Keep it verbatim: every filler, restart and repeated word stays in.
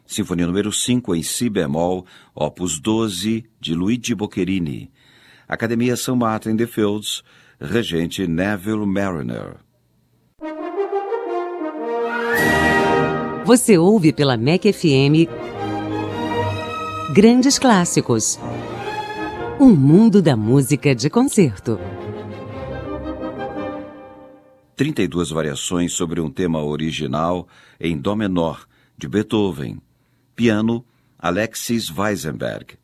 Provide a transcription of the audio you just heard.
Sinfonia número cinco em si bemol, opus doze, de Luigi Boccherini. Academia Saint Martin de Fields, regente Neville Marriner. Você ouve pela M E C F M Grandes Clássicos. Um mundo da música de concerto. trinta e duas variações sobre um tema original em dó menor, de Beethoven. Piano, Alexis Weissenberg.